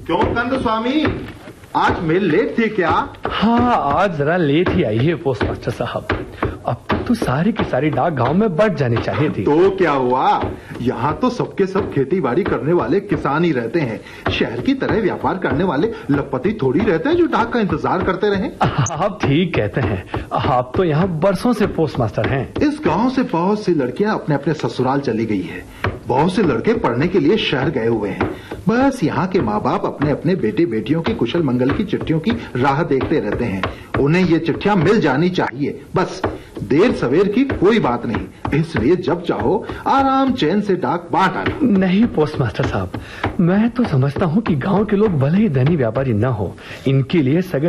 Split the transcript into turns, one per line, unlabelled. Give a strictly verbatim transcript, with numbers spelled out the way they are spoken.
क्यों कंद स्वामी, आज मेल लेट थी क्या?
हाँ, आज जरा लेट ही आई है पोस्ट मास्टर साहब। अब तक तो सारी की सारी डाक गांव में बढ़ जानी चाहिए थी।
तो क्या हुआ, यहाँ तो सबके सब खेती बाड़ी करने वाले किसान ही रहते हैं। शहर की तरह व्यापार करने वाले लखपति थोड़ी रहते हैं जो डाक का इंतजार करते रहे।
आप ठीक कहते हैं, आप तो यहाँ बरसों से पोस्ट मास्टर हैं।
इस गांव से बहुत सी लड़कियां अपने अपने ससुराल चली गई है। बहुत से लड़के पढ़ने के लिए शहर गए हुए हैं। बस यहाँ के माँ बाप अपने अपने बेटे बेटियों की कुशल मंगल की चिट्ठियों की राह देखते रहते हैं। उन्हें ये चिट्ठियां मिल जानी चाहिए, बस देर सवेर की कोई बात नहीं। इसलिए जब चाहो आराम चैन से डाक बांट आना।
नहीं पोस्ट मास्टर साहब, मैं तो समझता हूँ कि गांव के लोग भले ही धनी व्यापारी न हो, इनके लिए सगे